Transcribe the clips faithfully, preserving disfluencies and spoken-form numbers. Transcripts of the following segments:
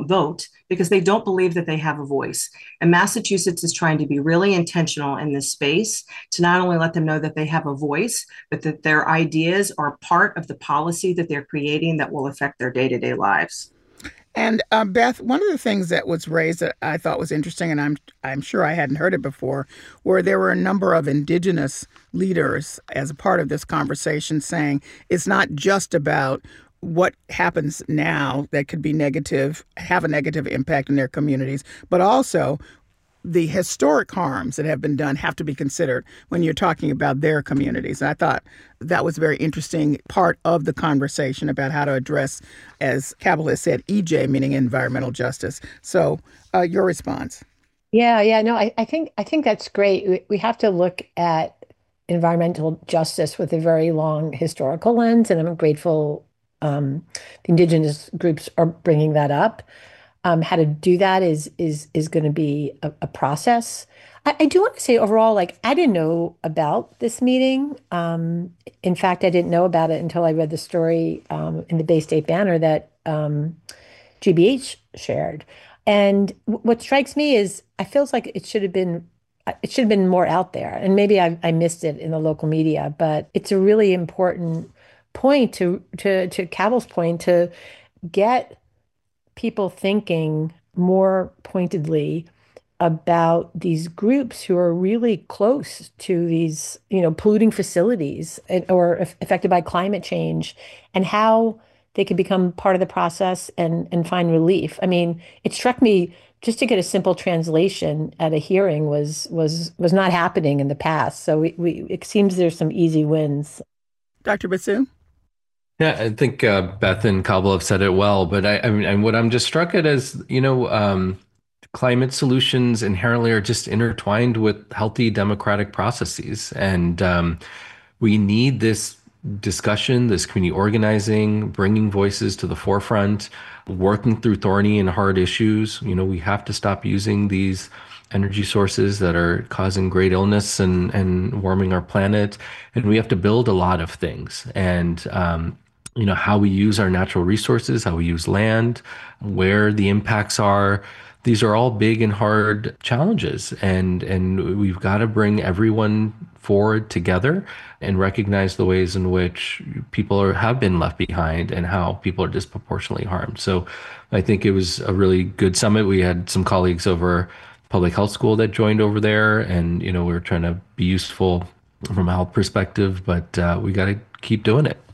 don't vote because they don't believe that they have a voice. And Massachusetts is trying to be really intentional in this space to not only let them know that they have a voice, but that their ideas are part of the policy that they're creating that will affect their day-to-day lives. And uh, Beth, one of the things that was raised that I thought was interesting, and I'm I'm sure I hadn't heard it before, where there were a number of indigenous leaders as a part of this conversation saying it's not just about what happens now that could be negative, have a negative impact in their communities, but also the historic harms that have been done have to be considered when you're talking about their communities. And I thought that was a very interesting part of the conversation about how to address, as Cabell has said, E J, meaning environmental justice. So uh, your response. Yeah, yeah, no, I, I think I think that's great. We, we have to look at environmental justice with a very long historical lens, and I'm grateful um, the indigenous groups are bringing that up. Um, how to do that is is is going to be a, a process. I, I do want to say overall, like I didn't know about this meeting. Um, in fact, I didn't know about it until I read the story um, in the Bay State Banner that um, G B H shared. And w- what strikes me is I feels like it should have been it should have been more out there. And maybe I, I missed it in the local media, but it's a really important point to to to Cabell's point to get people thinking more pointedly about these groups who are really close to these, you know, polluting facilities and, or aff- affected by climate change and how they could become part of the process and, and find relief. I mean, it struck me just to get a simple translation at a hearing was was was not happening in the past. So we, we it seems there's some easy wins. Doctor Basu? Yeah, I think uh, Beth and Kabul have said it well, but I, I mean, and what I'm just struck at is, you know, um, climate solutions inherently are just intertwined with healthy democratic processes, and um, we need this discussion, this community organizing, bringing voices to the forefront, working through thorny and hard issues. You know, we have to stop using these energy sources that are causing great illness and and warming our planet, and we have to build a lot of things. And um, you know, how we use our natural resources, how we use land, where the impacts are. These are all big and hard challenges, and and we've got to bring everyone forward together and recognize the ways in which people are, have been left behind and how people are disproportionately harmed. So I think it was a really good summit. We had some colleagues over public health school that joined over there, and you know, we were trying to be useful from a health perspective, but uh, we got to keep doing it.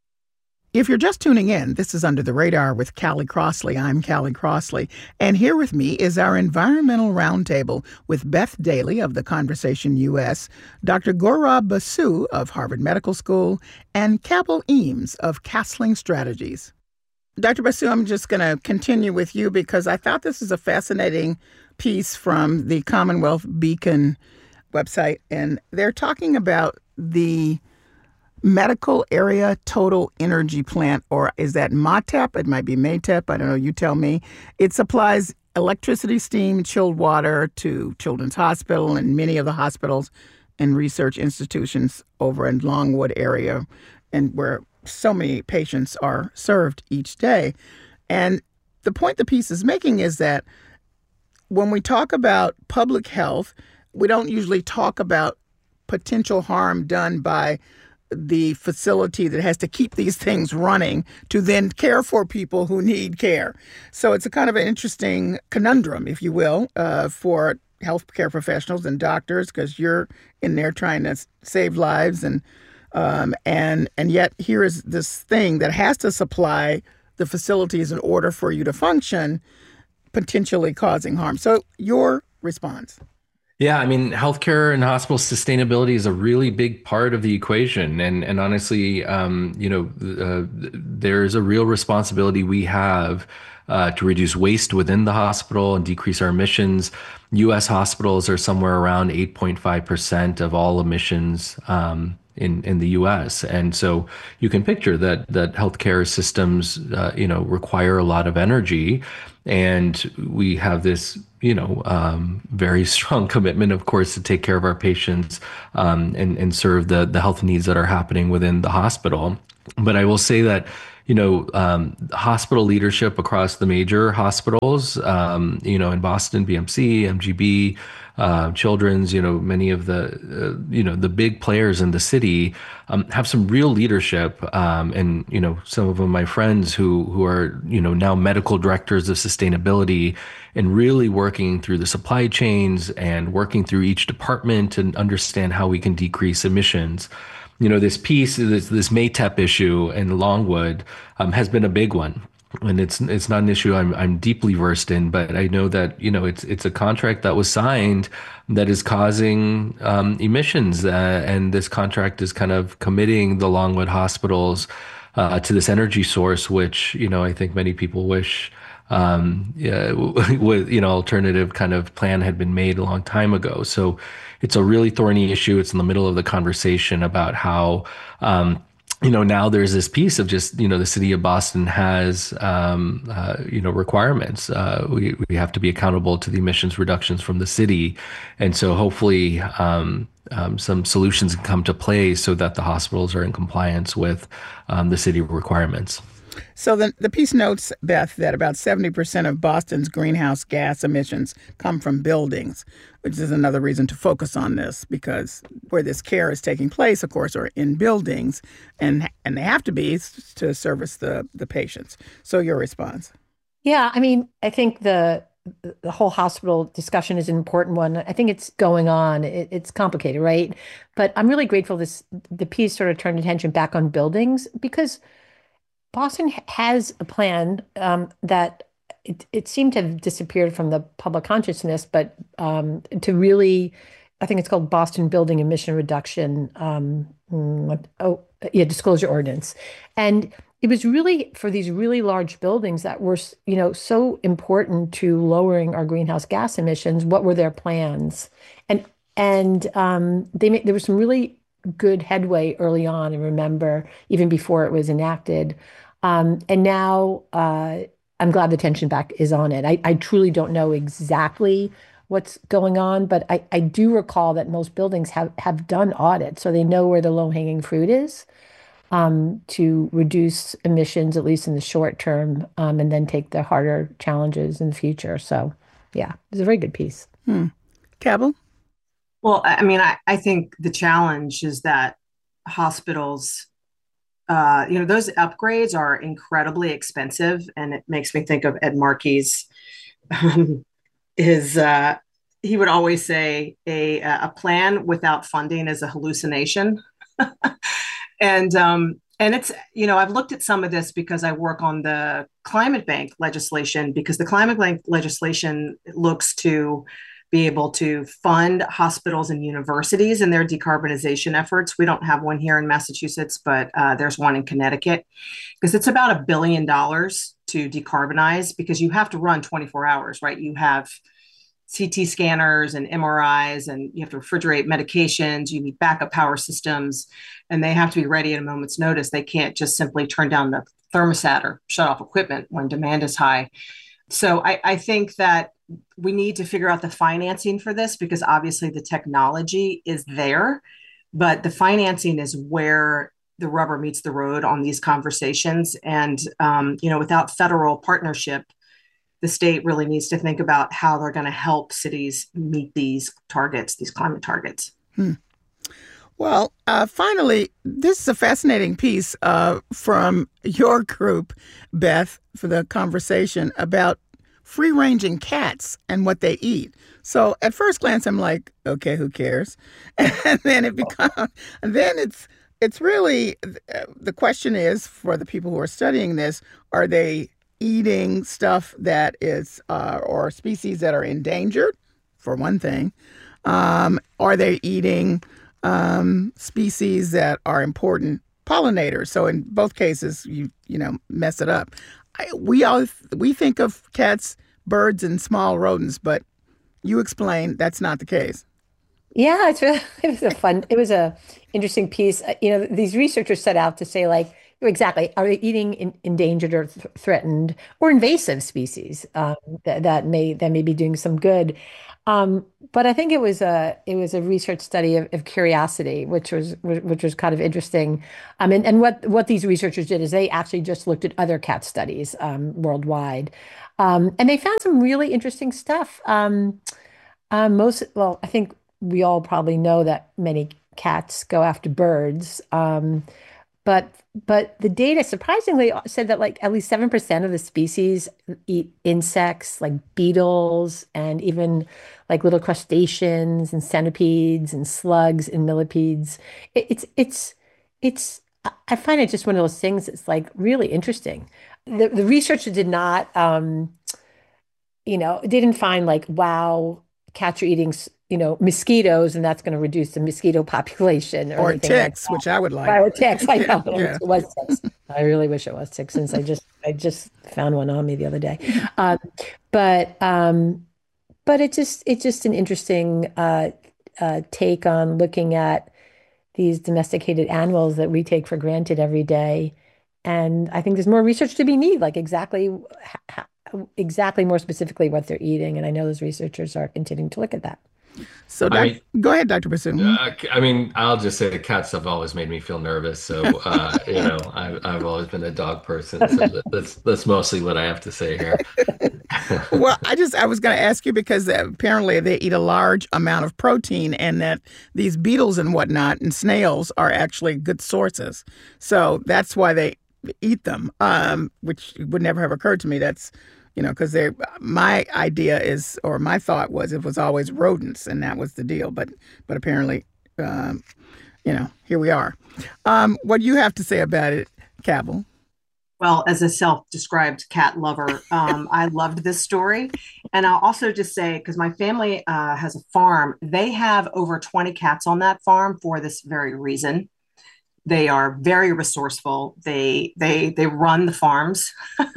If you're just tuning in, this is Under the Radar with Callie Crossley. I'm Callie Crossley. And here with me is our Environmental Roundtable with Beth Daly of The Conversation U S, Doctor Gaurav Basu of Harvard Medical School, and Cabell Eames of Castling Strategies. Doctor Basu, I'm just going to continue with you because I thought this is a fascinating piece from the Commonwealth Beacon website, and they're talking about the Medical Area Total Energy Plant, or is that MATEP? It might be MATEP. I don't know. You tell me. It supplies electricity, steam, chilled water to Children's Hospital and many of the hospitals and research institutions over in Longwood area, and where so many patients are served each day. And the point the piece is making is that when we talk about public health, we don't usually talk about potential harm done by the facility that has to keep these things running to then care for people who need care. So it's a kind of an interesting conundrum, if you will, uh, for healthcare professionals and doctors, because you're in there trying to save lives, and um, and and yet here is this thing that has to supply the facilities in order for you to function, potentially causing harm. So your response. Yeah, I mean, healthcare and hospital sustainability is a really big part of the equation, and and honestly, um, you know, uh, there's a real responsibility we have uh, to reduce waste within the hospital and decrease our emissions. U S hospitals are somewhere around eight point five percent of all emissions um, in in the U S, and so you can picture that that healthcare systems, uh, you know, require a lot of energy, and we have this, you know, um, very strong commitment, of course, to take care of our patients um, and, and serve the, the health needs that are happening within the hospital. But I will say that, you know, um, hospital leadership across the major hospitals, um, you know, in Boston, B M C, M G B, uh, Children's, you know, many of the, uh, you know, the big players in the city um, have some real leadership. Um, and, you know, some of them, my friends who, who are, you know, now medical directors of sustainability and really working through the supply chains and working through each department and understand how we can decrease emissions. You know, this piece, this this MATEP issue in Longwood um, has been a big one, and it's it's not an issue I'm I'm deeply versed in, but I know that you know it's it's a contract that was signed that is causing um, emissions, uh, and this contract is kind of committing the Longwood hospitals uh, to this energy source, which you know I think many people wish. Um, yeah, with you know, alternative kind of plan had been made a long time ago. So it's a really thorny issue. It's in the middle of the conversation about how, um, you know, now there's this piece of just, you know, the city of Boston has, um, uh, you know, requirements. Uh, we, we have to be accountable to the emissions reductions from the city. And so hopefully, um, um, some solutions can come to play so that the hospitals are in compliance with, um, the city requirements. So the, the piece notes, Beth, that about seventy percent of Boston's greenhouse gas emissions come from buildings, which is another reason to focus on this, because where this care is taking place, of course, are in buildings, and and they have to be to service the, the patients. So your response? Yeah, I mean, I think the the whole hospital discussion is an important one. I think it's going on. It, it's complicated, right? But I'm really grateful this the piece sort of turned attention back on buildings, because Boston has a plan um, that it, it seemed to have disappeared from the public consciousness, but um, to really, I think it's called Boston Building Emission Reduction, um, oh, yeah, Disclosure Ordinance. And it was really for these really large buildings that were, you know, so important to lowering our greenhouse gas emissions. What were their plans? And and um, they made, there was some really good headway early on, and remember, even before it was enacted. Um, and now uh, I'm glad the tension back is on it. I, I truly don't know exactly what's going on, but I, I do recall that most buildings have, have done audits, so they know where the low-hanging fruit is um, to reduce emissions, at least in the short term, um, and then take the harder challenges in the future. So, yeah, it's a very good piece. Hmm. Cabell? Well, I mean, I, I think the challenge is that hospitals, uh, you know, those upgrades are incredibly expensive. And it makes me think of Ed Markey's, um, his, uh, he would always say a, a plan without funding is a hallucination. and, um, and it's, you know, I've looked at some of this because I work on the climate bank legislation, because the climate bank legislation looks to be able to fund hospitals and universities in their decarbonization efforts. We don't have one here in Massachusetts, but uh, there's one in Connecticut, because it's about a billion dollars to decarbonize, because you have to run twenty-four hours, right? You have C T scanners and M R Is, and you have to refrigerate medications. You need backup power systems, and they have to be ready at a moment's notice. They can't just simply turn down the thermostat or shut off equipment when demand is high. So I, I think that we need to figure out the financing for this, because obviously the technology is there, but the financing is where the rubber meets the road on these conversations. And, um, you know, without federal partnership, the state really needs to think about how they're going to help cities meet these targets, these climate targets. Hmm. Well, uh, finally, this is a fascinating piece uh, from your group, Beth, for the conversation about free-ranging cats and what they eat. So at first glance, I'm like, okay, who cares? And then it becomes, and then it's it's really, the question is, for the people who are studying this, are they eating stuff that is, uh, or species that are endangered, for one thing? Um, are they eating um, species that are important pollinators? So in both cases, you you know, mess it up. I, we all we think of cats, birds, and small rodents, but you explain that's not the case. Yeah, it's really, it was a fun, it was a interesting piece. Uh, You know, these researchers set out to say, like, exactly. Are they eating in, endangered or th threatened or invasive species um, that, that may that may be doing some good? Um, but I think it was a it was a research study of, of curiosity, which was which was kind of interesting. Um, and, and what what these researchers did is they actually just looked at other cat studies um, worldwide, um, and they found some really interesting stuff. Um, um, most well, I think we all probably know that many cats go after birds. Um, but but the data surprisingly said that like at least seven percent of the species eat insects like beetles and even like little crustaceans and centipedes and slugs and millipedes. It, it's it's it's I find it just one of those things that's like really interesting. The the researcher did not um you know, didn't find like, wow, cats are eating, s- you know, mosquitoes and that's going to reduce the mosquito population or Or anything like ticks, which I would like. or ticks. I Yeah, know. I wish yeah. it was ticks. I really wish it was ticks since I just I just found one on me the other day. Um, but um, but it's just it's just an interesting uh, uh, take on looking at these domesticated animals that we take for granted every day. And I think there's more research to be need, like exactly h- h- exactly more specifically what they're eating. And I know those researchers are continuing to look at that. So, I doc, mean, go ahead, doctor Bassoon. uh, I mean, I'll just say the cats have always made me feel nervous. So, uh, you know, I've I've always been a dog person. So that- that's that's mostly what I have to say here. Well, I just I was going to ask you because apparently they eat a large amount of protein, and that these beetles and whatnot and snails are actually good sources. So that's why they eat them, um, which would never have occurred to me. That's you know because they my idea is or my thought was it was always rodents, and that was the deal. But but apparently, um, you know, here we are. Um, what do you have to say about it, Cabell? Well, as a self-described cat lover, um, I loved this story. And I'll also just say, because my family uh, has a farm, they have over twenty cats on that farm for this very reason. They are very resourceful. They they they run the farms.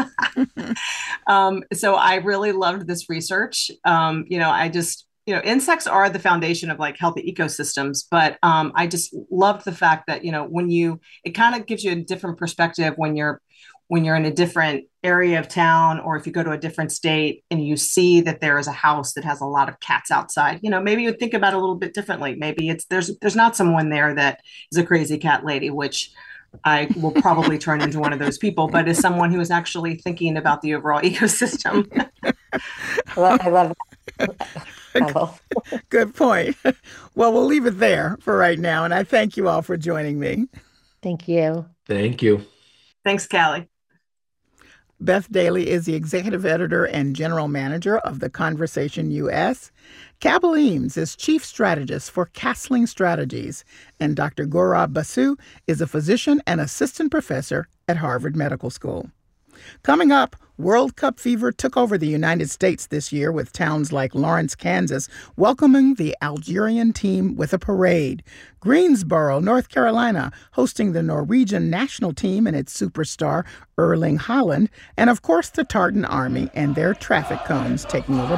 Um, so I really loved this research. Um, you know, I just you know, insects are the foundation of like healthy ecosystems, but um, I just loved the fact that you know when you it kind of gives you a different perspective when you're when you're in a different area of town or if you go to a different state and you see that there is a house that has a lot of cats outside, you know, maybe you think about it a little bit differently. Maybe it's there's there's not someone there that is a crazy cat lady, which I will probably turn into one of those people, but as someone who is actually thinking about the overall ecosystem. Well, I love that. Bravo. Good point. Well, we'll leave it there for right now, and I thank you all for joining me. Thank you. Thank you. Thanks, Callie. Beth Daly is the executive editor and general manager of The Conversation U S. Cabell Eames is chief strategist for Castling Strategies, and Doctor Gaurav Basu is a physician and assistant professor at Harvard Medical School. Coming up, World Cup fever took over the United States this year with towns like Lawrence, Kansas, welcoming the Algerian team with a parade. Greensboro, North Carolina, hosting the Norwegian national team and its superstar Erling Haaland, and of course the Tartan Army and their traffic cones taking over